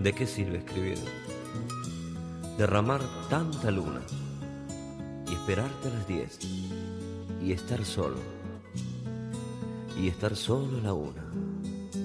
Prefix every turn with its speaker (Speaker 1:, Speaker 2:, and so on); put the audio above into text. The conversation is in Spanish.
Speaker 1: ¿De qué sirve escribir? Derramar tanta luna y esperarte a las 10 y estar solo a la 1.